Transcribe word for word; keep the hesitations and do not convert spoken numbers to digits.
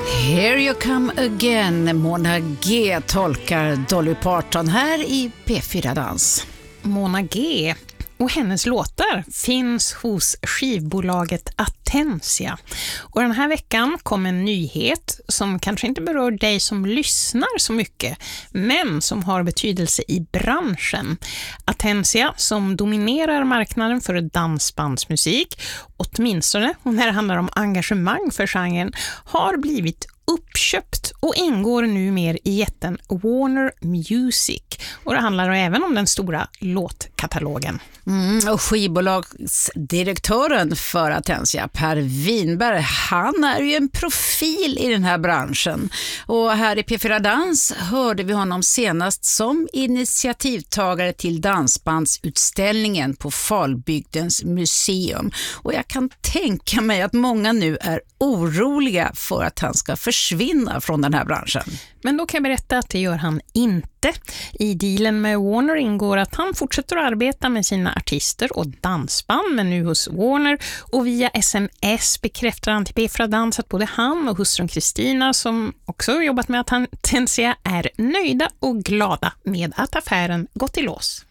Here you come again. Mona G tolkar Dolly Parton här i P fyra Dans. Mona G och hennes låtar finns hos skivbolaget Atensia. Och den här veckan kom en nyhet som kanske inte berör dig som lyssnar så mycket, men som har betydelse i branschen. Atensia, som dominerar marknaden för dansbandsmusik, åtminstone när det handlar om engagemang för genren, har blivit uppköpt och ingår nu mer i jätten Warner Music. Och det handlar även om den stora låtkatalogen. Mm, och skivbolagsdirektören för Atensia, Per Winberg, han är ju en profil i den här branschen. Och här i P fyra Dans hörde vi honom senast som initiativtagare till dansbandsutställningen på Falbygdens museum. Och jag kan tänka mig att många nu är oroliga för att han ska försvinna från den här branschen. Men då kan jag berätta att det gör han inte. I dealen med Warner ingår att han fortsätter att arbeta med sina artister och dansband, men nu hos Warner. Och via sms bekräftar han till P fyra Dans att både han och hustrun Kristina, som också jobbat med Atensia, är nöjda och glada med att affären gått i lås.